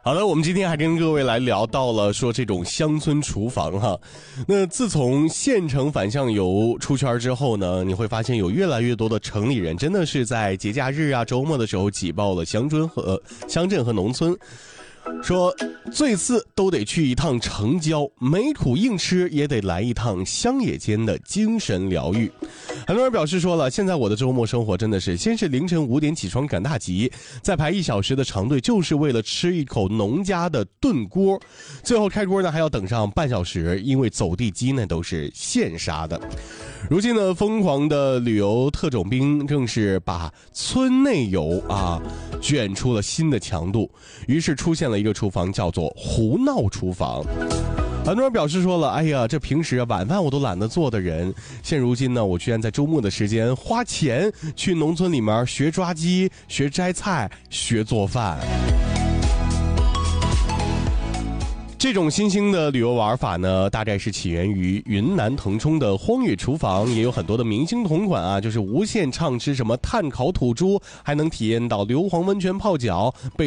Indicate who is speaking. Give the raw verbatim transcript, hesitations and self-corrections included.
Speaker 1: 好的，我们今天还跟各位来聊到了说这种乡村厨房哈。那自从县城返乡游出圈之后呢，你会发现有越来越多的城里人真的是在节假日啊、周末的时候挤爆了乡村和乡镇和农村。说最次都得去一趟城郊，没苦硬吃也得来一趟乡野间的精神疗愈。很多人表示说了，现在我的周末生活真的是先是凌晨五点起床赶大集，再排一小时的长队，就是为了吃一口农家的炖锅，最后开锅呢还要等上半小时，因为走地鸡呢都是现杀的。如今呢，疯狂的旅游特种兵正是把村内游啊卷出了新的强度，于是出现了一个厨房，叫做胡闹厨房。很多人表示说了，哎呀，这平时啊晚饭我都懒得做的人，现如今呢，我居然在周末的时间花钱去农村里面学抓鸡、学摘菜、学做饭。这种新兴的旅游玩法呢，大概是起源于云南腾冲的荒野厨房，也有很多的明星同款啊，就是无限畅吃什么炭烤土猪，还能体验到硫磺温泉泡脚，被